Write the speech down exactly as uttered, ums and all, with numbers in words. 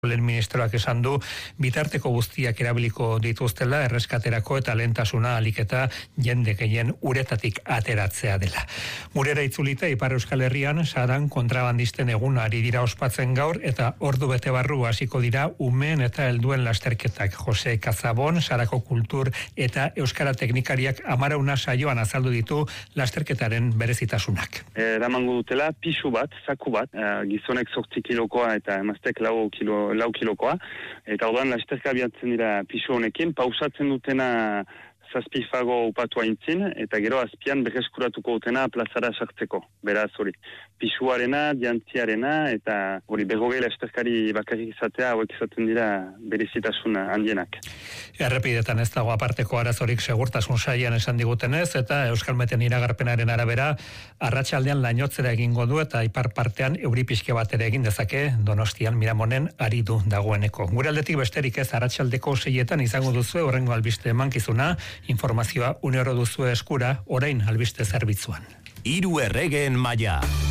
Lehen ministroak esan du, bitarteko guztiak erabiliko dituztela erreskaterako eta lehentasuna ahalik eta jende gehien uretatik ateratzea dela. Gurera itzulita Ipar Euskal Herrian saran kontrabandisten egun ari dira ospatzen gaur eta ordu bete barru hasiko dira umeen eta helduen lasterketak. Jose Kazabon, Sarako Kultur eta Euskara Teknikariak amarauna saioan azaldu ditu lasterketaren berezitasunak. Eramango dutela pisu bat, zaku bat, gizonek zortzi kilokoa eta emaztek lau kilo lau kilokoa, eta orduan lasterka abiatzen dira pisu honekin, pausatzen dutena zazpifago upatu haintzin, eta gero azpian berreskuratuko dutena plazara sartzeko. Beraz, hori, pisuarena, diantziarena, eta hori, berrogei lasterkari bakarrik izatea, hauek izaten dira berezitasun handienak. Errepidetan ez dago aparteko arazorik segurtasun saian esan digutenez, eta Euskalmeten iragarpenaren arabera, arratsaldean lainotzera egingo du, eta ipar partean euri pixke bat ere egin dezake, Donostian Miramonen ari du dagoeneko. Gure aldetik besterik ez arratsaldeko seietan izango duzu horrengo albiste emankizuna, informazioa une oro duzu eskura, orain albiste zerbitzuan. Hiru erregeen maila.